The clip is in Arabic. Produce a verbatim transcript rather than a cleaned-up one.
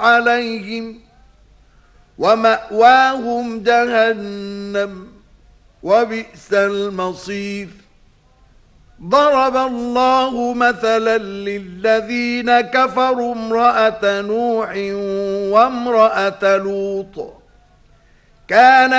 عليهم ومأواهم جهنم وبئس المصير. ضرب الله مثلا للذين كفروا امرأة نوح وامرأة لوط كانت